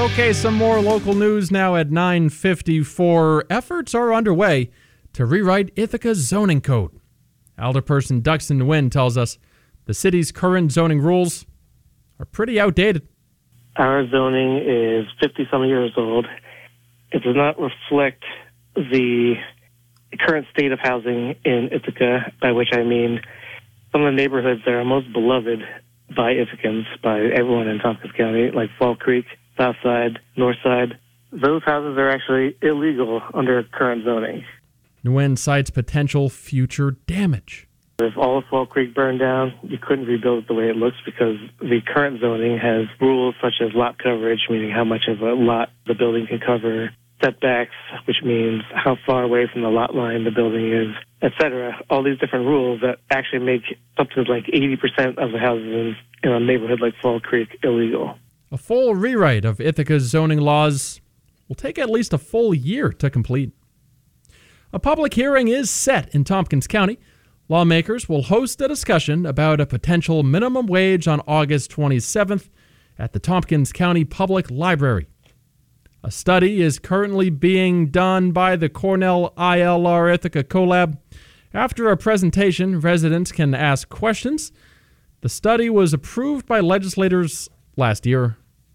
Okay, some more local news now at 9:54. Efforts are underway to rewrite Ithaca's zoning code. Alderperson Duxton Nguyen tells us the city's current zoning rules are pretty outdated. Our zoning is 50-some years old. It does not reflect the current state of housing in Ithaca, by which I mean some of the neighborhoods that are most beloved by Ithacans, by everyone in Tompkins County, like Fall Creek, South Side, North Side. Those houses are actually illegal under current zoning. Nguyen cites potential future damage. If all of Fall Creek burned down, you couldn't rebuild it the way it looks because the current zoning has rules such as lot coverage, meaning how much of a lot the building can cover, setbacks, which means how far away from the lot line the building is, etc. All these different rules that actually make something like 80% of the houses in a neighborhood like Fall Creek illegal. A full rewrite of Ithaca's zoning laws will take at least a full year to complete. A public hearing is set in Tompkins County. Lawmakers will host a discussion about a potential minimum wage on August 27th at the Tompkins County Public Library. A study is currently being done by the Cornell ILR Ithaca CoLab. After a presentation, residents can ask questions. The study was approved by legislators last year.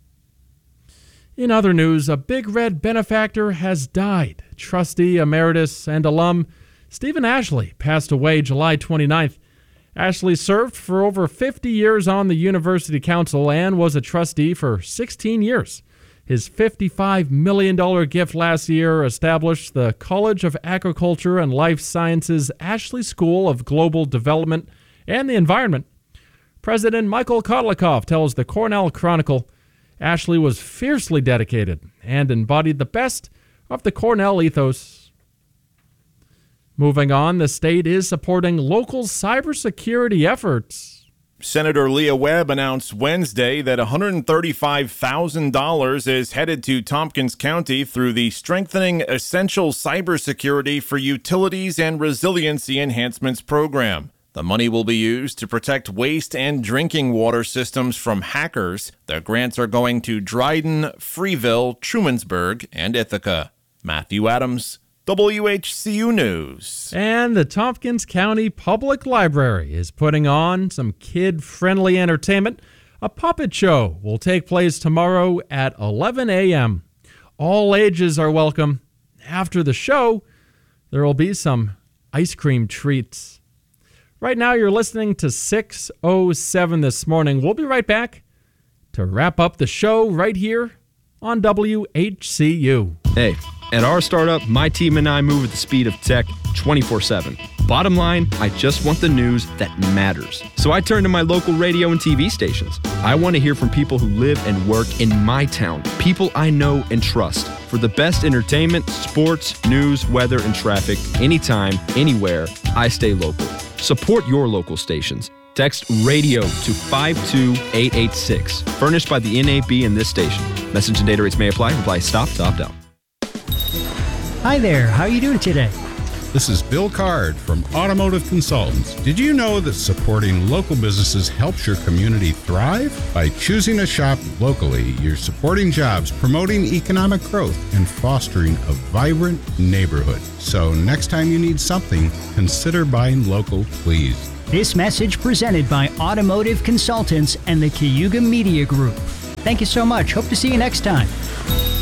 In other news, a Big Red benefactor has died. Trustee emeritus and alum Stephen Ashley passed away July 29th. Ashley served for over 50 years on the University Council and was a trustee for 16 years. His $55 million gift last year established the College of Agriculture and Life Sciences Ashley School of Global Development and the Environment. President Michael Kotlikoff tells the Cornell Chronicle, Ashley was fiercely dedicated and embodied the best of the Cornell ethos. Moving on, the state is supporting local cybersecurity efforts. Senator Leah Webb announced Wednesday that $135,000 is headed to Tompkins County through the Strengthening Essential Cybersecurity for Utilities and Resiliency Enhancements program. The money will be used to protect waste and drinking water systems from hackers. The grants are going to Dryden, Freeville, Trumansburg, and Ithaca. Matthew Adams, WHCU News. And the Tompkins County Public Library is putting on some kid-friendly entertainment. A puppet show will take place tomorrow at 11 a.m. All ages are welcome. After the show, there will be some ice cream treats. Right now, you're listening to 6:07 this morning. We'll be right back to wrap up the show right here on WHCU. Hey, at our startup, my team and I move at the speed of tech 24/7. Bottom line, I just want the news that matters. So I turn to my local radio and TV stations. I want to hear from people who live and work in my town, people I know and trust. For the best entertainment, sports, news, weather, and traffic, anytime, anywhere, I stay local. Support your local stations. Text RADIO to 52886. Furnished by the NAB and this station. Message and data rates may apply. Reply stop to opt out. Hi there. How are you doing today? This is Bill Card from Automotive Consultants. Did you know that supporting local businesses helps your community thrive? By choosing to shop locally, you're supporting jobs, promoting economic growth, and fostering a vibrant neighborhood. So next time you need something, consider buying local, please. This message presented by Automotive Consultants and the Cayuga Media Group. Thank you so much. Hope to see you next time.